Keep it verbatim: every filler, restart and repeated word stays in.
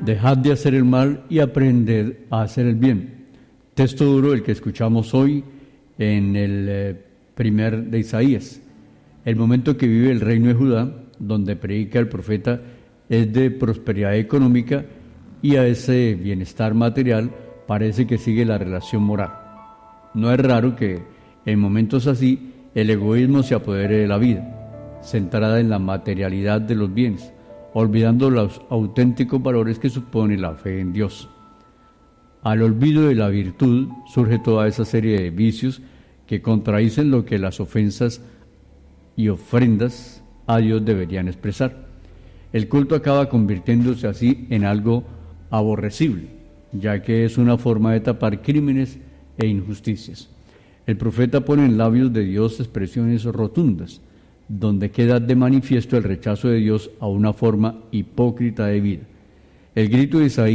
Dejad de hacer el mal y aprended a hacer el bien. Texto duro el que escuchamos hoy en el eh, primer de Isaías. El momento que vive el reino de Judá, donde predica el profeta, es de prosperidad económica, y a ese bienestar material parece que sigue la relación moral. No es raro que en momentos así el egoísmo se apodere de la vida, centrada en la materialidad de los bienes, olvidando los auténticos valores que supone la fe en Dios. Al olvido de la virtud surge toda esa serie de vicios que contradicen lo que las ofensas y ofrendas a Dios deberían expresar. El culto acaba convirtiéndose así en algo aborrecible, ya que es una forma de tapar crímenes e injusticias. El profeta pone en labios de Dios expresiones rotundas, donde queda de manifiesto el rechazo de Dios a una forma hipócrita de vida. El grito de Isaías